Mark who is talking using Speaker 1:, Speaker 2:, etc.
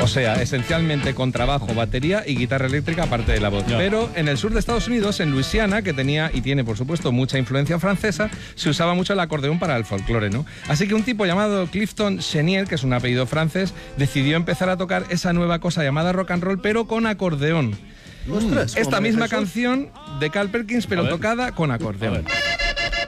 Speaker 1: sea, esencialmente contrabajo, batería y guitarra eléctrica aparte de la voz. Pero en el sur de Estados Unidos, en Luisiana, que tenía y tiene por supuesto mucha influencia francesa, se usaba mucho el acordeón para el folclore, ¿no? Así que un tipo llamado Clifton Chenier, que es un apellido francés, decidió empezar a tocar esa nueva cosa llamada rock and roll, pero con acordeón.
Speaker 2: Ostras,
Speaker 1: Esta misma canción de Carl Perkins, pero tocada con acordeón.